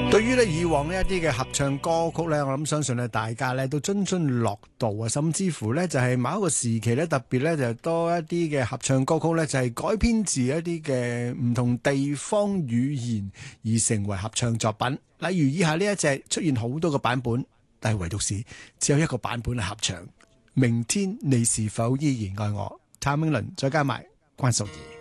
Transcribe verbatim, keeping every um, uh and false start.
對於咧以往呢一啲嘅合唱歌曲咧，我諗相信咧大家咧都津津樂道啊，甚至乎咧就係某一個時期咧特別咧就多一啲嘅合唱歌曲咧就係改編自一啲嘅唔同地方語言而成為合唱作品。例如以下呢一隻出現好多個版本，但係唯獨是只有一個版本係合唱。明天你是否依然愛我？譚詠麟再加埋關淑怡。